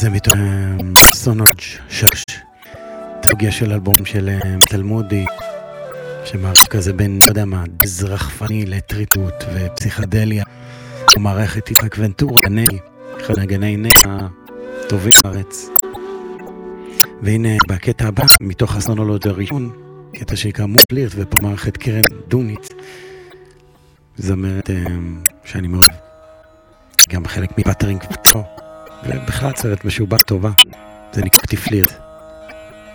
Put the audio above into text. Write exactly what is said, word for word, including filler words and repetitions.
זה מתוך סונולוג' שש, תיאוגיה של אלבום של תלמודי, שמערך כזה בין, לא יודע מה, דז רחפני לטריטות ופסיכדליה, ומערכת יצחק ונטורה, גני, אחד הגני נגע הטובים בארץ. והנה בקטע הבא, מתוך הסונולוג' הראשון, קטע שיקרא מופלירט, ופה מערכת קרן דונית, זמרת שאני מאוד, גם חלק מפטרינג פטרו, ובכלל סרט משובח טובה, זה נקרא תפלירט.